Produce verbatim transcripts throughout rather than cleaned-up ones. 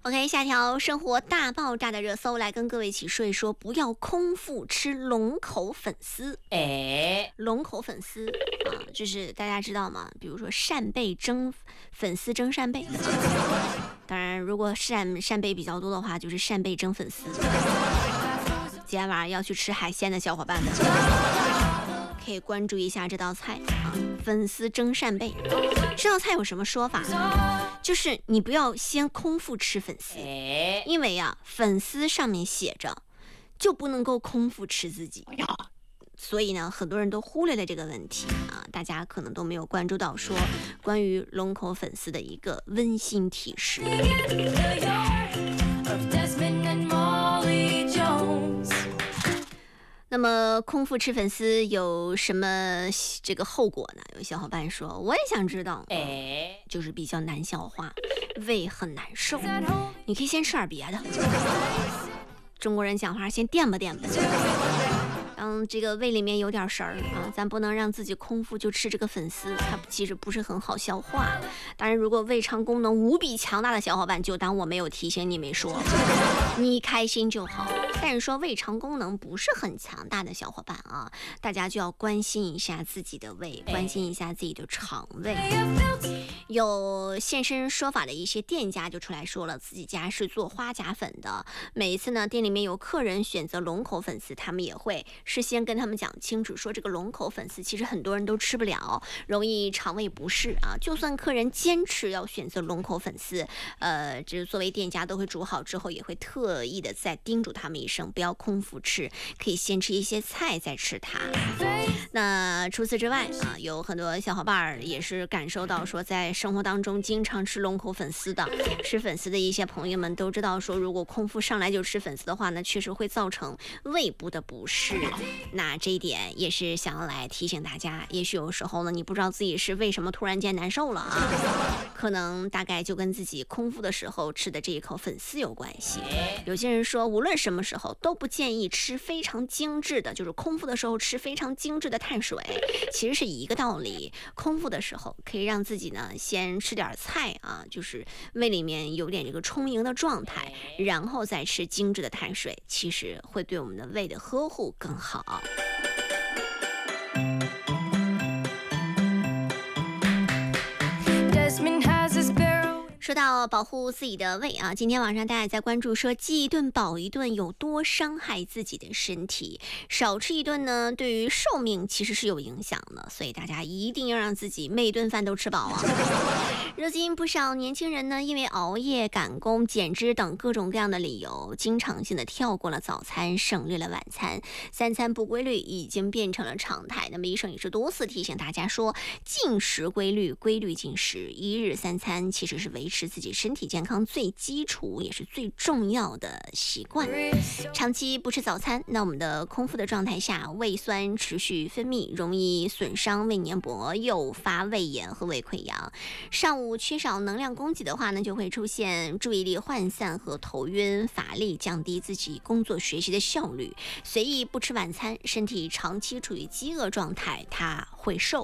OK， 下条生活大爆炸的热搜来跟各位一起说一说，不要空腹吃龙口粉丝。 哎， 龙口粉丝啊，就是大家知道吗？比如说扇贝蒸粉丝蒸扇贝，当然如果扇扇贝比较多的话，就是扇贝蒸粉丝。今天晚上要去吃海鲜的小伙伴们，可以关注一下这道菜啊，粉丝蒸扇贝。这道菜有什么说法？就是你不要先空腹吃粉丝，因为啊，粉丝上面写着就不能够空腹吃自己。所以呢，很多人都忽略了这个问题啊，大家可能都没有关注到说关于龙口粉丝的一个温馨提示。那么空腹吃粉丝有什么这个后果呢？有小伙伴说我也想知道， 哎， 就是比较难消化，胃很难受，你可以先吃点别的。中国人讲话先垫吧垫吧，让这个胃里面有点食儿啊，咱不能让自己空腹就吃这个粉丝，它其实不是很好消化。当然，如果胃肠功能无比强大的小伙伴，就当我没有提醒你没说，你开心就好。但是说胃肠功能不是很强大的小伙伴啊，大家就要关心一下自己的胃，关心一下自己的肠胃。有现身说法的一些店家就出来说了，自己家是做花甲粉的，每一次呢店里面有客人选择龙口粉丝，他们也会事先跟他们讲清楚，说这个龙口粉丝其实很多人都吃不了，容易肠胃不适啊。就算客人坚持要选择龙口粉丝，呃，这作为店家都会煮好之后，也会特意的再叮嘱他们一声，不要空腹吃，可以先吃一些菜再吃它。那除此之外啊，有很多小伙伴也是感受到说，在生活当中经常吃龙口粉丝的，吃粉丝的一些朋友们都知道说，如果空腹上来就吃粉丝的话呢，确实会造成胃部的不适。那这一点也是想要来提醒大家，也许有时候呢，你不知道自己是为什么突然间难受了啊，可能大概就跟自己空腹的时候吃的这一口粉丝有关系。有些人说，无论什么时候都不建议吃非常精致的，就是空腹的时候吃非常精致的碳水，其实是一个道理。空腹的时候可以让自己呢先吃点菜啊，就是胃里面有点这个充盈的状态，然后再吃精致的碳水，其实会对我们的胃的呵护更好。说到保护自己的胃啊，今天晚上大家也在关注说，饥一顿饱一顿有多伤害自己的身体，少吃一顿呢对于寿命其实是有影响的，所以大家一定要让自己每顿饭都吃饱啊。如今不少年轻人呢，因为熬夜、赶工、减脂等各种各样的理由，经常性的跳过了早餐，省略了晚餐，三餐不规律已经变成了常态。那么医生也是多次提醒大家说，进食规律，规律进食，一日三餐其实是维持自己身体健康最基础也是最重要的习惯。长期不吃早餐，那我们的空腹的状态下，胃酸持续分泌，容易损伤胃黏膜，诱发胃炎和胃溃疡。上午缺少能量供给的话呢，就会出现注意力涣散和头晕乏力，降低自己工作学习的效率。随意不吃晚餐，身体长期处于饥饿状态，它会瘦。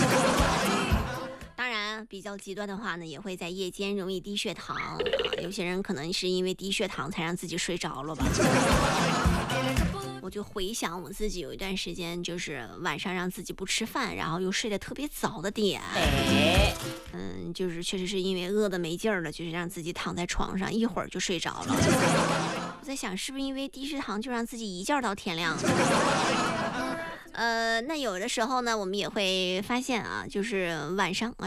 当然比较极端的话呢，也会在夜间容易低血糖啊，有些人可能是因为低血糖才让自己睡着了吧。我就回想我自己有一段时间，就是晚上让自己不吃饭，然后又睡得特别早的点。嗯，就是确实是因为饿得没劲儿了，就是让自己躺在床上一会儿就睡着了。我在想，是不是因为低血糖就让自己一觉到天亮？呃，那有的时候呢，我们也会发现啊，就是晚上啊。